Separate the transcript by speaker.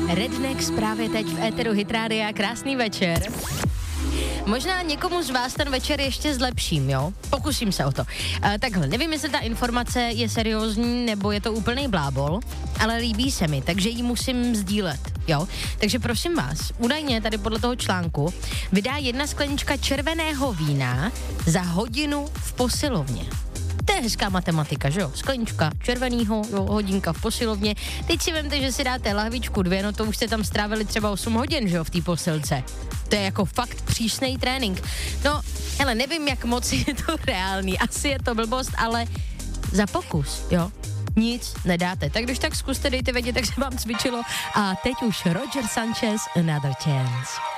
Speaker 1: Rednex právě teď v éteru Hit Rádia. Krásný večer. Možná někomu z vás ten večer ještě zlepším, jo? Pokusím se o to. Takhle, nevím, jestli ta informace je seriózní, nebo je to úplný blábol, ale líbí se mi, takže ji musím sdílet, jo? Takže prosím vás, údajně tady podle toho článku vydá 1 sklenička červeného vína za hodinu v posilovně. To je hezká matematika, že jo? Sklenička červenýho, jo, hodinka v posilovně. Teď si vemte, že si dáte lahvičku 2, no to už jste tam strávili třeba 8 hodin, že jo, v té posilce. To je jako fakt přísnej trénink. No, hele, nevím, jak moc je to reálný, asi je to blbost, ale za pokus, jo, nic nedáte. Tak když tak zkuste, dejte vědět, tak se vám cvičilo. A teď už Roger Sanchez, Another Chance.